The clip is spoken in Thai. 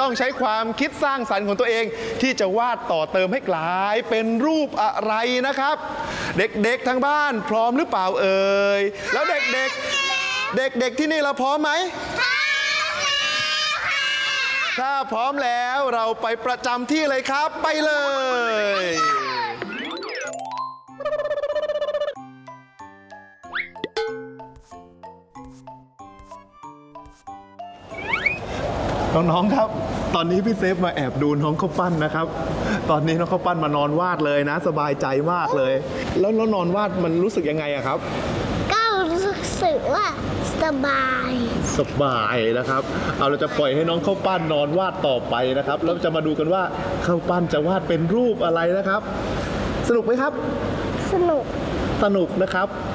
ต้องใช้ความคิดสร้างสรรค์ของตัวเองที่จะวาดต่อเติมให้กลายเป็นรูปอะไรนะครับ เด็กๆทั้งบ้านพร้อมหรือเปล่าเอ่ยแล้วเด็กที่นี่เราพร้อมไหมถ้าพร้อมแล้วเราไปประจำที่เลยครับไปเลยน้องๆครับตอนนี้พี่เซฟมาแอบดูน้องข้าวปั้นนะครับตอนนี้น้องข้าวปั้นมานอนวาดเลยนะสบายใจมากเลยแล้วนอนวาดมันรู้สึกยังไงอะครับก็รู้สึกว่าสบายนะครับเอาเราจะปล่อยให้น้องข้าวปั้นนอนวาดต่อไปนะครับแล้วจะมาดูกันว่าข้าวปั้นจะวาดเป็นรูปอะไรนะครับสนุกไหมครับสนุกนะครับ